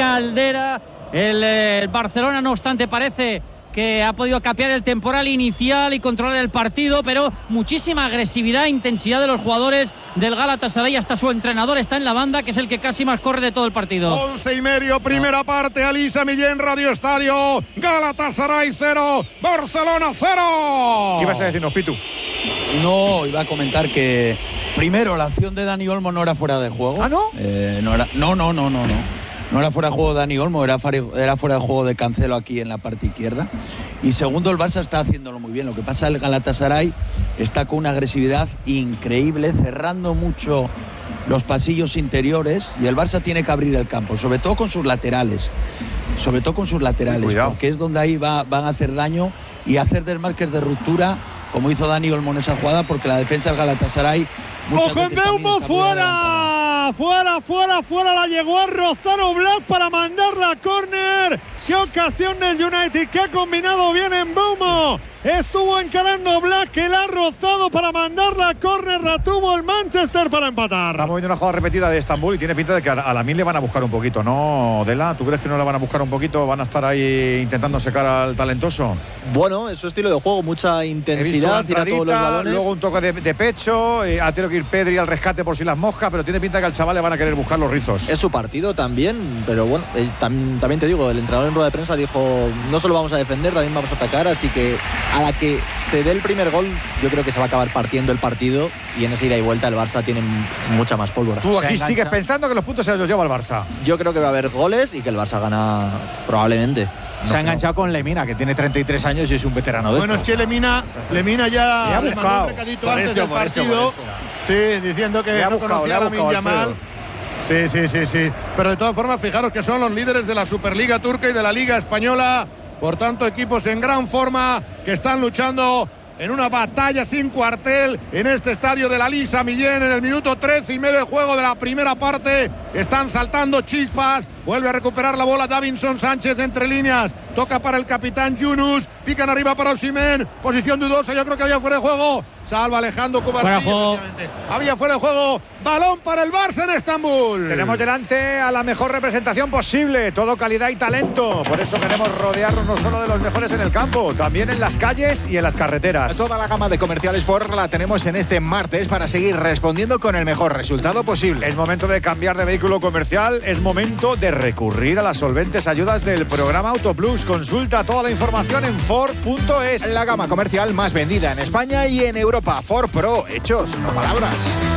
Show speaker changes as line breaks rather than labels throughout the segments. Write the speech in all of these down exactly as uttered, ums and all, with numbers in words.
caldera. El, el Barcelona, no obstante, parece que ha podido capear el temporal inicial y controlar el partido, pero muchísima agresividad e intensidad de los jugadores del Galatasaray. Hasta su entrenador está en la banda, que es el que casi más corre de todo el partido.
Once y medio, primera no. parte. Alisa Millén, Radio Estadio. Galatasaray cero, Barcelona cero.
¿Qué ibas a decirnos, Pitu?
No, iba a comentar que primero la acción de Dani Olmo no era fuera de juego.
¿Ah, no?
Eh, no, era, no, no, no, no, no. No era fuera de juego de Dani Olmo, era, era fuera de juego de Cancelo aquí en la parte izquierda. Y segundo, el Barça está haciéndolo muy bien. Lo que pasa es que el Galatasaray está con una agresividad increíble, cerrando mucho los pasillos interiores, y el Barça tiene que abrir el campo, sobre todo con sus laterales. Sobre todo con sus laterales,
Cuidado.
Porque es donde ahí va, van a hacer daño y hacer desmarques de ruptura, como hizo Dani Olmo en esa jugada, porque la defensa del Galatasaray...
¡Cogen Beumo fuera! Fuera, fuera, fuera, la llegó a rozar Oblak para mandarla a córner. ¡Qué ocasión del United! ¡Que ha combinado bien en Beumo! Estuvo encarando Oblak, que la ha rozado para mandarla a córner. La tuvo el Manchester para empatar.
Estamos viendo una jugada repetida de Estambul y tiene pinta de que a Lamine le van a buscar un poquito, ¿no, Dela? ¿Tú crees que no le van a buscar un poquito? ¿Van a estar ahí intentando secar al talentoso?
Bueno, es su estilo de juego, mucha intensidad, tira todos los balones.
Luego un toque de, de pecho, eh, ha tenido que ir Pedri al rescate por si las moscas, pero tiene pinta que al chaval le van a querer buscar los rizos.
Es su partido también, pero bueno, eh, tam, también te digo, el entrenador en rueda de prensa dijo, no solo vamos a defender, también vamos a atacar, así que a la que se dé el primer gol, yo creo que se va a acabar partiendo el partido, y en esa ida y vuelta el Barça tiene mucha más pólvora.
Tú aquí sigues pensando que los puntos se los lleva el Barça.
Yo creo que va a haber goles y que el Barça gana probablemente.
No, se ha enganchado con Lemina, que tiene treinta y tres años y es un veterano de
Bueno,
esto.
es que Lemina, Lemina ya,
ya ha
le mandó un recadito antes
eso,
del partido.
Eso, eso.
Sí, diciendo que
no
buscado, conocía a Lamine Yamal. Sí, sí, sí, sí. Pero de todas formas, fijaros que son los líderes de la Superliga Turca y de la Liga Española. Por tanto, equipos en gran forma que están luchando en una batalla sin cuartel en este estadio de la Alisa Millén. En el minuto trece y medio de juego de la primera parte están saltando chispas. Vuelve a recuperar la bola Davinson Sánchez entre líneas. Toca para el capitán Yunus. Pican arriba para Osimhen. Posición dudosa. Yo creo que había fuera de juego. Salva Alejandro Cubarsí. Había fuera de juego. Balón para el Barça en Estambul.
Tenemos delante a la mejor representación posible. Todo calidad y talento. Por eso queremos rodearnos no solo de los mejores en el campo, también en las calles y en las carreteras.
Toda la gama de comerciales Ford la tenemos en este martes para seguir respondiendo con el mejor resultado posible.
Es momento de cambiar de vehículo comercial. Es momento de recurrir a las solventes ayudas del programa Autoplus. Consulta toda la información en Ford punto es.
La gama comercial más vendida en España y en Europa. Ford Pro, hechos, no palabras.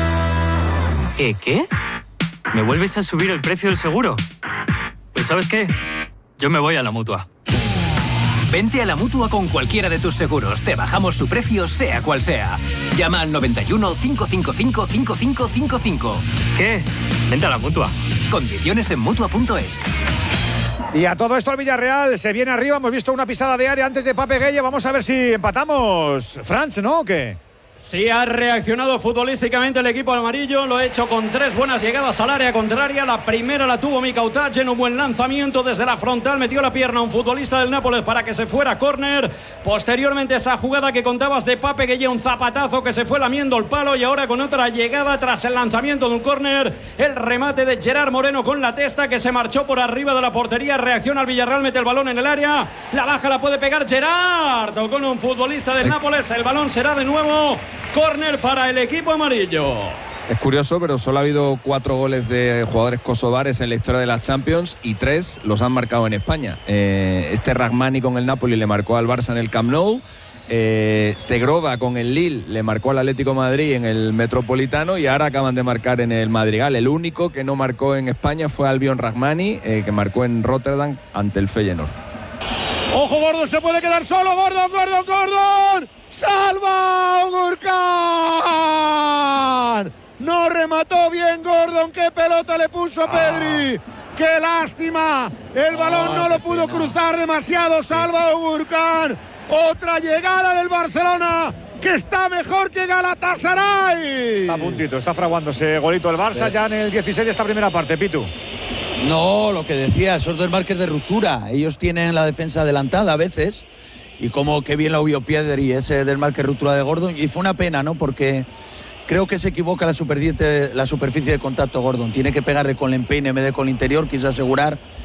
¿Qué, qué? ¿Me vuelves a subir el precio del seguro? Pues ¿sabes qué? Yo me voy a la Mutua.
Vente a la Mutua con cualquiera de tus seguros. Te bajamos su precio, sea cual sea. Llama al noventa y uno, cinco cinco cinco, cinco cinco cinco cinco.
¿Qué? Vente a la Mutua.
Condiciones en Mutua punto es.
Y a todo esto el Villarreal se viene arriba. Hemos visto una pisada de área antes de Pape Gueye. Vamos a ver si empatamos. Franz, ¿no? ¿O qué?
Sí, ha reaccionado futbolísticamente el equipo amarillo, lo ha hecho con tres buenas llegadas al área contraria. La primera la tuvo Mika Utac en un buen lanzamiento desde la frontal, metió la pierna a un futbolista del Nápoles para que se fuera a córner. Posteriormente esa jugada que contabas de Pape Gueye, un zapatazo que se fue lamiendo el palo, y ahora con otra llegada tras el lanzamiento de un córner, el remate de Gerard Moreno con la testa que se marchó por arriba de la portería. Reacciona el Villarreal, mete el balón en el área, la baja, la puede pegar Gerard con un futbolista del Nápoles. El balón será de nuevo córner para el equipo amarillo.
Es curioso, pero solo ha habido cuatro goles de jugadores kosovares en la historia de las Champions y tres los han marcado en España. Eh, este Rahmani con el Napoli le marcó al Barça en el Camp Nou. Eh, Segrova con el Lille le marcó al Atlético de Madrid en el Metropolitano, y ahora acaban de marcar en el Madrigal. El único que no marcó en España fue Albion Rahmani, eh, que marcó en Rotterdam ante el Feyenoord.
Ojo, Gordon se puede quedar solo. Gordon, Gordon, Gordon. ¡Salva Gurkan! No remató bien Gordon. ¡Qué pelota le puso a Pedri! ¡Qué lástima! El balón no lo pudo cruzar demasiado. Salva Gurkan. Otra llegada del Barcelona, que está mejor que Galatasaray.
Está a puntito, está fraguándose golito el Barça, sí. Ya en el dieciséis de esta primera parte, Pitu.
No, lo que decía, esos desmarques de ruptura. Ellos tienen la defensa adelantada a veces, y como que bien lo vio Pedri, ese desmarque de ruptura de Gordon, y fue una pena, ¿no? Porque creo que se equivoca la superficie, la superficie de contacto Gordon. Tiene que pegarle con el empeine en vez de con el interior, quise asegurar